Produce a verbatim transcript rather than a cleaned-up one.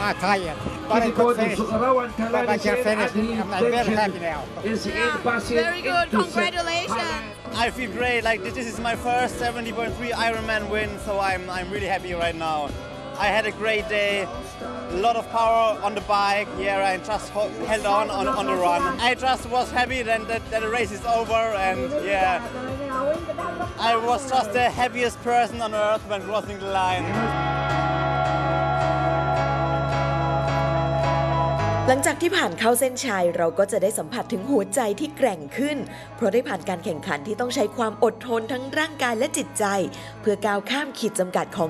my tired, but I could finish. But I can finish. I'm like very happy now. Yeah, very good. Congratulations. I feel great. Like this is my first seventy point three Ironman win, so I'm I'm really happy right now. I had a great day. A lot of power on the bike. Yeah, I just held on on, on the run. I just was happy that, that that the race is over, and yeah, I was just the happiest person on earth when crossing the line. หลังจากที่ผ่านเข้าเส้นชัยเราก็จะได้สัมผัสถึงหัวใจที่แกร่งขึ้นเพราะได้ผ่านการแข่งขันที่ต้องใช้ความอดทนทั้งร่างกายและจิตใจเพื่อก้าวข้ามขีดจำกัดของ